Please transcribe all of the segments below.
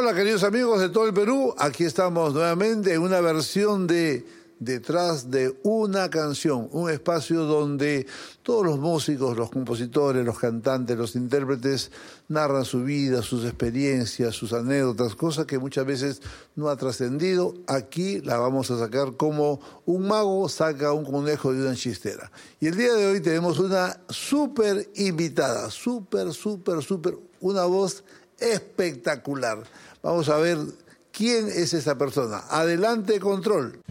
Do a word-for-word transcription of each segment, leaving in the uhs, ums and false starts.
Hola, queridos amigos de todo el Perú. Aquí estamos nuevamente en una versión de Detrás de una canción, un espacio donde todos los músicos, los compositores, los cantantes, los intérpretes narran su vida, sus experiencias, sus anécdotas, cosas que muchas veces no ha trascendido. Aquí la vamos a sacar como un mago saca un conejo de una chistera. Y el día de hoy tenemos una súper invitada, súper, súper, súper, una voz espectacular. Vamos a ver quién es esa persona. Adelante, control.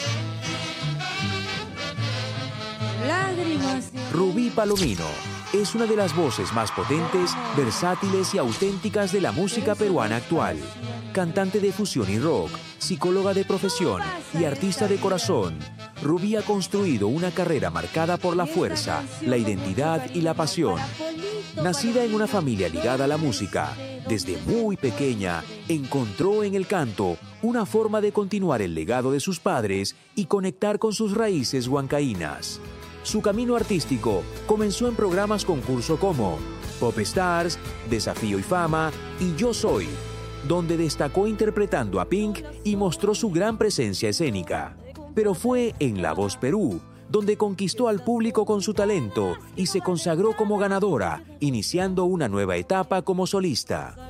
Rubí Palomino es una de las voces más potentes, versátiles y auténticas de la música peruana actual. Cantante de fusión y rock, psicóloga de profesión y artista de corazón, Rubí ha construido una carrera marcada por la fuerza, la identidad y la pasión. Nacida en una familia ligada a la música, desde muy pequeña encontró en el canto una forma de continuar el legado de sus padres y conectar con sus raíces huancaínas. Su camino artístico comenzó en programas concurso como Pop Stars, Desafío y Fama y Yo Soy, donde destacó interpretando a Pink y mostró su gran presencia escénica. Pero fue en La Voz Perú, donde conquistó al público con su talento y se consagró como ganadora, iniciando una nueva etapa como solista.